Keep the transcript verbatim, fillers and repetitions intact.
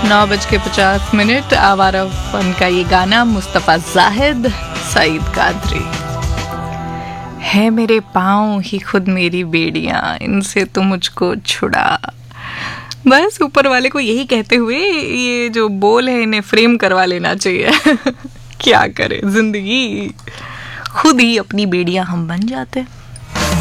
नौ बज के पचास मिनट आवारा फन का ये गाना, मुस्तफ़ा जाहिद, सईद कादरी। है मेरे पाँव ही खुद मेरी बेड़ियाँ, इनसे तो मुझको छुड़ा। बस ऊपर वाले को यही कहते हुए ये जो बोल है इन्हें फ्रेम करवा लेना चाहिए। क्या करें, जिंदगी खुद ही अपनी बेड़ियाँ हम बन जाते हैं।